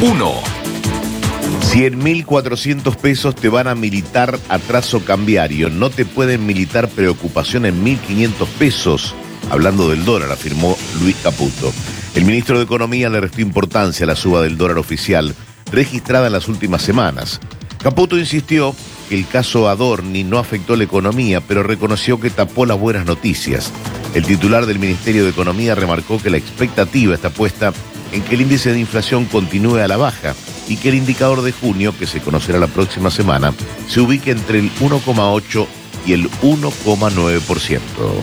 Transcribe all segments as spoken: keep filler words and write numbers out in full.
uno. cien mil cuatrocientos pesos te van a militar atraso cambiario. No te pueden militar preocupación en mil quinientos pesos. Hablando del dólar, afirmó Luis Caputo. El ministro de Economía le restó importancia a la suba del dólar oficial registrada en las últimas semanas. Caputo insistió que el caso Adorni no afectó la economía, pero reconoció que tapó las buenas noticias. El titular del Ministerio de Economía remarcó que la expectativa está puesta en que el índice de inflación continúe a la baja y que el indicador de junio, que se conocerá la próxima semana, se ubique entre el uno coma ocho y el uno coma nueve por ciento.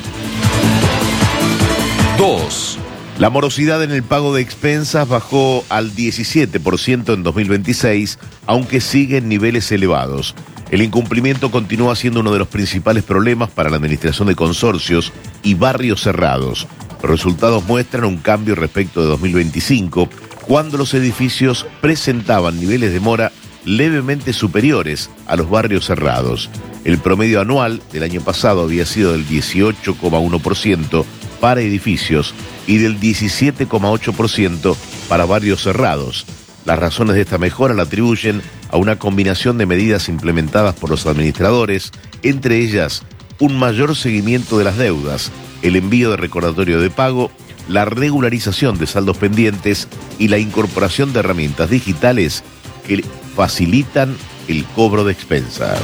dos. La morosidad en el pago de expensas bajó al diecisiete por ciento en dos mil veintiséis, aunque sigue en niveles elevados. El incumplimiento continúa siendo uno de los principales problemas para la administración de consorcios y barrios cerrados. Los resultados muestran un cambio respecto de dos mil veinticinco, cuando los edificios presentaban niveles de mora levemente superiores a los barrios cerrados. El promedio anual del año pasado había sido del dieciocho coma uno por ciento para edificios y del diecisiete coma ocho por ciento para barrios cerrados. Las razones de esta mejora la atribuyen a una combinación de medidas implementadas por los administradores, entre ellas un mayor seguimiento de las deudas, el envío de recordatorio de pago, la regularización de saldos pendientes y la incorporación de herramientas digitales que facilitan el cobro de expensas.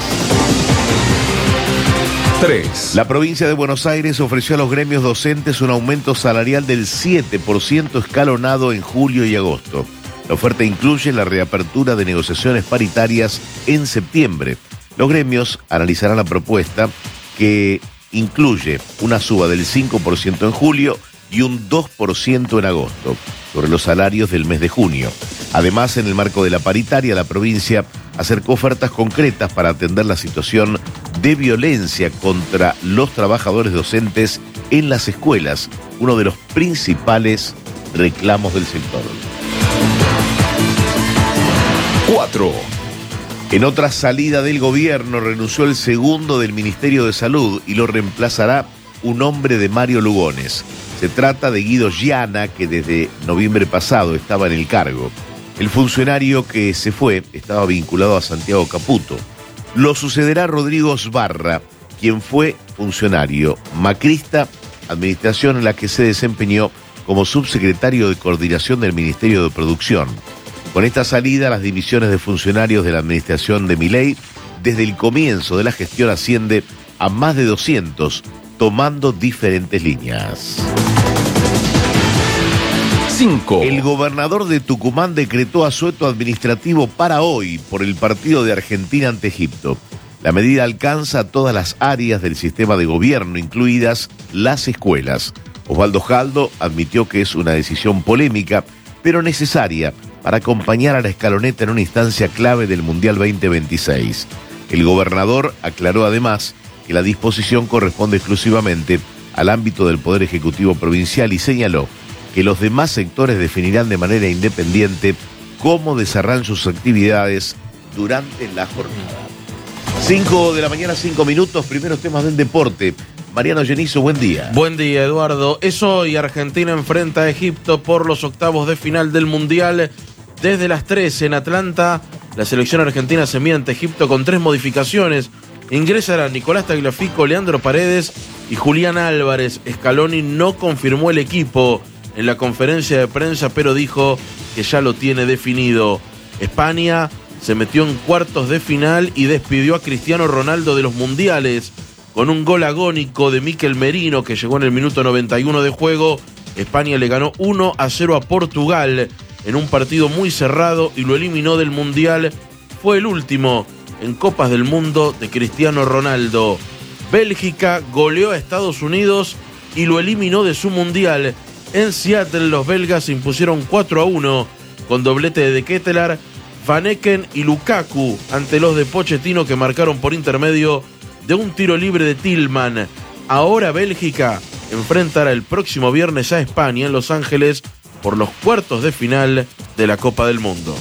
tres. La provincia de Buenos Aires ofreció a los gremios docentes un aumento salarial del siete por ciento escalonado en julio y agosto. La oferta incluye la reapertura de negociaciones paritarias en septiembre. Los gremios analizarán la propuesta, que incluye una suba del cinco por ciento en julio y un dos por ciento en agosto, sobre los salarios del mes de junio. Además, en el marco de la paritaria, la provincia acercó ofertas concretas para atender la situación de violencia contra los trabajadores docentes en las escuelas, uno de los principales reclamos del sector. cuatro. En otra salida del gobierno, renunció el segundo del Ministerio de Salud y lo reemplazará un hombre de Mario Lugones. Se trata de Guido Giana, que desde noviembre pasado estaba en el cargo. El funcionario que se fue estaba vinculado a Santiago Caputo. Lo sucederá Rodrigo Osbarra, quien fue funcionario macrista, administración en la que se desempeñó como subsecretario de coordinación del Ministerio de Producción. Con esta salida, las divisiones de funcionarios de la administración de Milei, desde el comienzo de la gestión, asciende a más de doscientos, tomando diferentes líneas. cinco. El gobernador de Tucumán decretó asueto administrativo para hoy por el partido de Argentina ante Egipto. La medida alcanza a todas las áreas del sistema de gobierno, incluidas las escuelas. Osvaldo Jaldo admitió que es una decisión polémica, pero necesaria para acompañar a la escaloneta en una instancia clave del Mundial veinte veintiséis. El gobernador aclaró además que la disposición corresponde exclusivamente al ámbito del Poder Ejecutivo Provincial y señaló que los demás sectores definirán de manera independiente cómo desarrollan sus actividades durante la jornada. cinco de la mañana, cinco minutos, primeros temas del deporte. Mariano Genizo, buen día. Buen día, Eduardo. Es hoy, Argentina enfrenta a Egipto por los octavos de final del Mundial. Desde las trece en Atlanta, la selección argentina se mide ante Egipto con tres modificaciones. Ingresarán Nicolás Tagliafico, Leandro Paredes y Julián Álvarez. Scaloni no confirmó el equipo en la conferencia de prensa, pero dijo que ya lo tiene definido. España se metió en cuartos de final y despidió a Cristiano Ronaldo de los mundiales con un gol agónico de Mikel Merino que llegó en el minuto noventa y uno de juego. España le ganó uno a cero a Portugal en un partido muy cerrado y lo eliminó del mundial. Fue el último en Copas del Mundo de Cristiano Ronaldo. Bélgica goleó a Estados Unidos y lo eliminó de su mundial. En Seattle los belgas se impusieron cuatro a uno con doblete de De Ketelaar, Van Eken y Lukaku ante los de Pochettino, que marcaron por intermedio de un tiro libre de Tillman. Ahora Bélgica enfrentará el próximo viernes a España en Los Ángeles por los cuartos de final de la Copa del Mundo.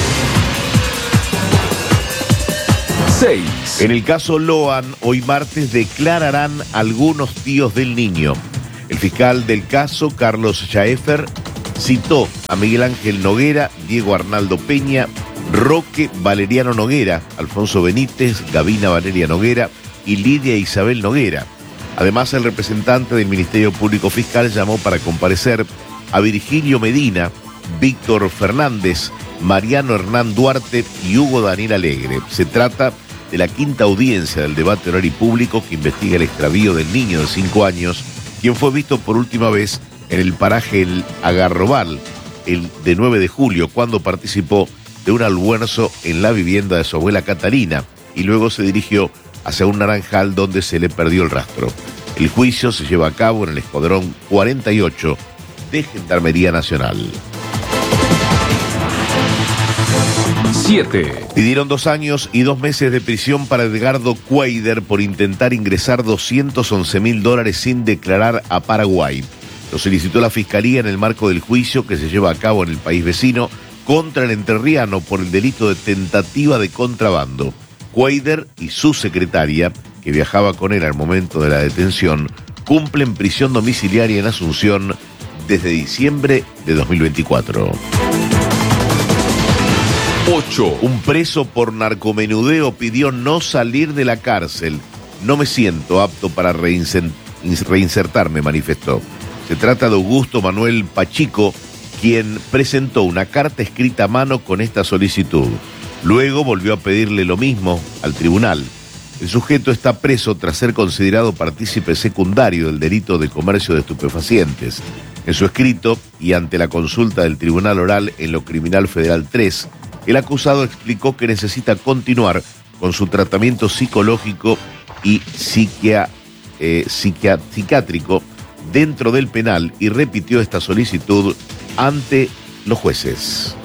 seis. En el caso Loan, hoy martes declararán algunos tíos del niño. El fiscal del caso, Carlos Schaeffer, Citó a Miguel Ángel Noguera, Diego Arnaldo Peña, Roque Valeriano Noguera, Alfonso Benítez, Gavina Valeria Noguera y Lidia Isabel Noguera. Además, el representante del Ministerio Público Fiscal llamó para comparecer a Virgilio Medina, Víctor Fernández, Mariano Hernán Duarte y Hugo Daniel Alegre. Se trata de la quinta audiencia del debate oral y público que investiga el extravío del niño de cinco años, quien fue visto por última vez en el paraje El Agarrobal, el de nueve de julio, cuando participó de un almuerzo en la vivienda de su abuela Catalina y luego se dirigió hacia un naranjal donde se le perdió el rastro. El juicio se lleva a cabo en el Escuadrón cuarenta y ocho de Gendarmería Nacional. siete. Pidieron dos años y dos meses de prisión para Edgardo Cuader por intentar ingresar doscientos once mil dólares sin declarar a Paraguay. Lo solicitó la Fiscalía en el marco del juicio que se lleva a cabo en el país vecino contra el entrerriano por el delito de tentativa de contrabando. Cuader y su secretaria, que viajaba con él al momento de la detención, cumplen prisión domiciliaria en Asunción desde diciembre de dos mil veinticuatro. ocho. Un preso por narcomenudeo pidió no salir de la cárcel. No me siento apto para reinser- reinsertarme, manifestó. Se trata de Augusto Manuel Pachico, quien presentó una carta escrita a mano con esta solicitud. Luego volvió a pedirle lo mismo al tribunal. El sujeto está preso tras ser considerado partícipe secundario del delito de comercio de estupefacientes. En su escrito y ante la consulta del Tribunal Oral en lo Criminal Federal tres, el acusado explicó que necesita continuar con su tratamiento psicológico y psiquia, eh, psiquia, psiquiátrico dentro del penal y repitió esta solicitud ante los jueces.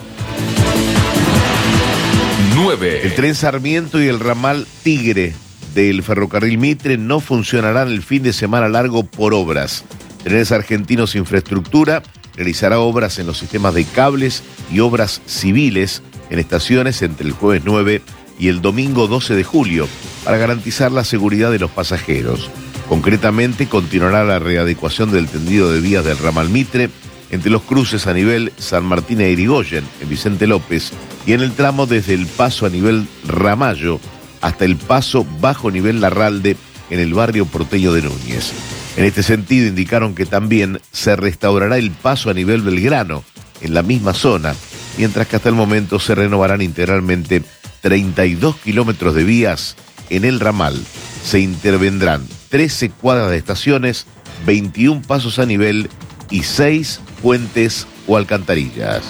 nueve. El tren Sarmiento y el ramal Tigre del ferrocarril Mitre no funcionarán el fin de semana largo por obras. Trenes Argentinos Infraestructura realizará obras en los sistemas de cables y obras civiles en estaciones entre el jueves nueve y el domingo doce de julio para garantizar la seguridad de los pasajeros. Concretamente, continuará la readecuación del tendido de vías del ramal Mitre entre los cruces a nivel San Martín e Irigoyen, en Vicente López, y en el tramo desde el paso a nivel Ramallo hasta el paso bajo nivel Larralde, en el barrio porteño de Núñez. En este sentido, indicaron que también se restaurará el paso a nivel Belgrano, en la misma zona, mientras que hasta el momento se renovarán integralmente treinta y dos kilómetros de vías en el ramal. Se intervendrán trece cuadras de estaciones, veintiún pasos a nivel y seis puentes o alcantarillas.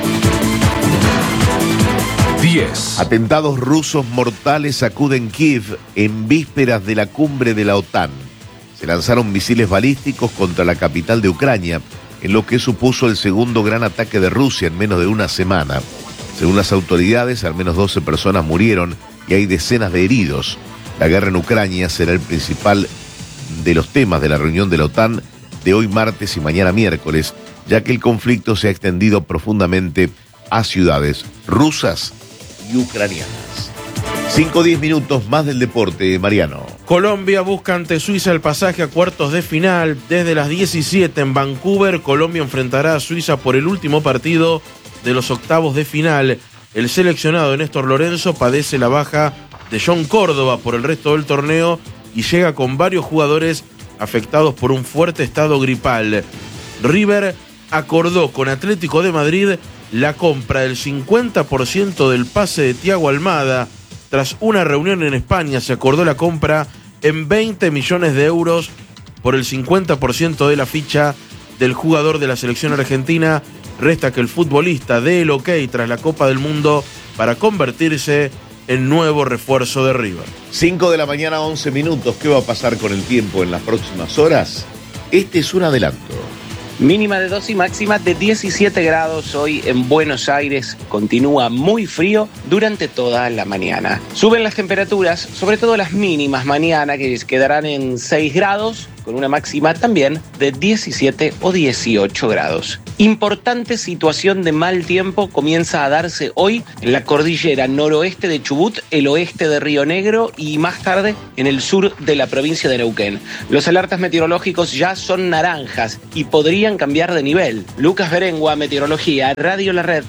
diez. Atentados rusos mortales sacuden Kiev en vísperas de la cumbre de la OTAN. Se lanzaron misiles balísticos contra la capital de Ucrania, en lo que supuso el segundo gran ataque de Rusia en menos de una semana. Según las autoridades, al menos doce personas murieron y hay decenas de heridos. La guerra en Ucrania será el principal de los temas de la reunión de la OTAN de hoy martes y mañana miércoles, ya que el conflicto se ha extendido profundamente a ciudades rusas y ucranianas. cinco a diez minutos más del deporte, Mariano. Colombia busca ante Suiza el pasaje a cuartos de final. Desde las diecisiete en Vancouver, Colombia enfrentará a Suiza por el último partido de los octavos de final. El seleccionado Néstor Lorenzo padece la baja de John Córdoba por el resto del torneo y llega con varios jugadores afectados por un fuerte estado gripal. River acordó con Atlético de Madrid la compra del cincuenta por ciento del pase de Thiago Almada. Tras una reunión en España se acordó la compra en veinte millones de euros por el cincuenta por ciento de la ficha del jugador de la selección argentina. Resta que el futbolista dé el ok tras la Copa del Mundo para convertirse en nuevo refuerzo de River. cinco de la mañana, once minutos. ¿Qué va a pasar con el tiempo en las próximas horas? Este es un adelanto. Mínima de dos y máxima de diecisiete grados hoy en Buenos Aires. Continúa muy frío durante toda la mañana. Suben las temperaturas, sobre todo las mínimas mañana, que quedarán en seis grados. con una máxima también de diecisiete o dieciocho grados. Importante situación de mal tiempo comienza a darse hoy en la cordillera noroeste de Chubut, el oeste de Río Negro y más tarde en el sur de la provincia de Neuquén. Los alertas meteorológicos ya son naranjas y podrían cambiar de nivel. Lucas Berengua, Meteorología, Radio La Red.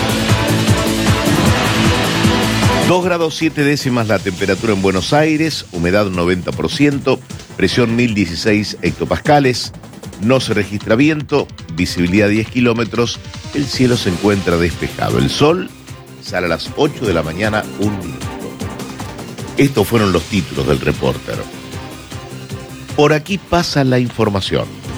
dos grados siete décimas la temperatura en Buenos Aires, humedad noventa por ciento, presión mil dieciséis hectopascales, no se registra viento, visibilidad diez kilómetros, el cielo se encuentra despejado. El sol sale a las ocho de la mañana, un minuto. Estos fueron los títulos del Reporter. Por aquí pasa la información.